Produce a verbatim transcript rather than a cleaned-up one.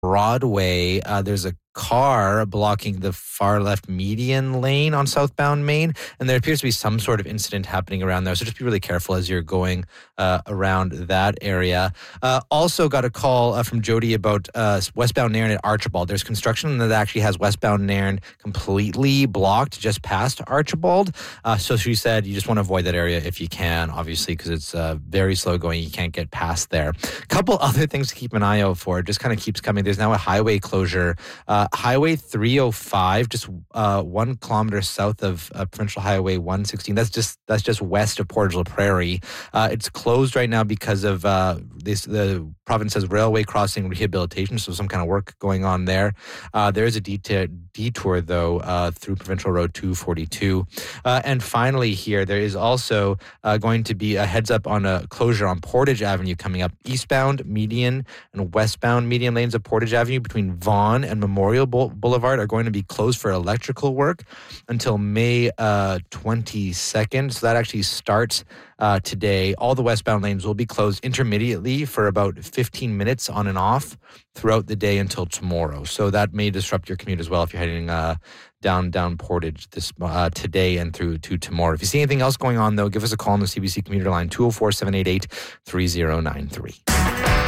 Broadway. Uh, there's a car blocking the far left median lane on southbound Main, and there appears to be some sort of incident happening around there. So just be really careful as you're going uh, around that area. Uh, also got a call uh, from Jody about uh, westbound Nairn at Archibald. There's construction that actually has westbound Nairn completely blocked just past Archibald. Uh, so she said you just want to avoid that area if you can, obviously, because it's uh, very slow going. You can't get past there. A couple other things to keep an eye out for. It just kind of keeps coming. There's now a highway closure. Uh, Highway three oh five, just uh, one kilometer south of uh, Provincial Highway one sixteen. That's just that's just west of Portage la Prairie. Uh, it's closed right now because of uh, this. The province has railway crossing rehabilitation, so some kind of work going on there. Uh, there is a detour, detour though uh, through Provincial Road two forty-two. Uh, and finally, here there is also uh, going to be a heads up on a closure on Portage Avenue coming up. Eastbound median and westbound median lanes of Portage Avenue between Vaughan and Memorial Boulevard are going to be closed for electrical work until May uh, twenty-second. So that actually starts uh, today. All the westbound lanes will be closed intermittently for about fifteen minutes on and off throughout the day until tomorrow. So that may disrupt your commute as well if you're heading uh, down down Portage this uh, today and through to tomorrow. If you see anything else going on, though, give us a call on the C B C commuter line, two oh four, seven eight eight, three oh nine three.